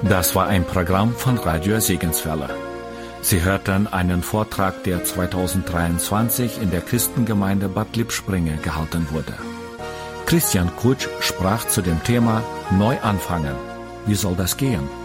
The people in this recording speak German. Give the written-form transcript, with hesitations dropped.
Das war ein Programm von Radio Segenswelle. Sie hörten einen Vortrag, der 2023 in der Christengemeinde Bad Lippspringe gehalten wurde. Christian Kutsch sprach zu dem Thema Neu anfangen. Wie soll das gehen?